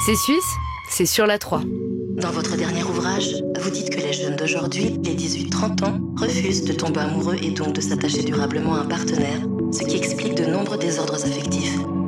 C'est suisse, c'est sur la 3. Dans votre dernier ouvrage, vous dites que les jeunes d'aujourd'hui, les 18-30 ans, refusent de tomber amoureux et donc de s'attacher durablement à un partenaire, ce qui explique de nombreux désordres affectifs.